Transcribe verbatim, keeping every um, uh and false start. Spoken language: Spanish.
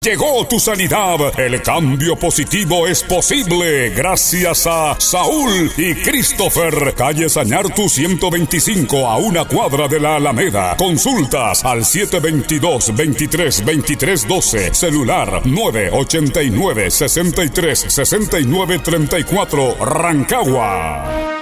Llegó tu sanidad, el cambio positivo es posible gracias a Saúl y Christopher, calle Sañartu ciento veinticinco a una cuadra de la Alameda. Consultas al siete veintidós, veintitrés, veintitrés, doce, celular nueve ochenta y nueve, sesenta y tres, sesenta y nueve, treinta y cuatro, Rancagua.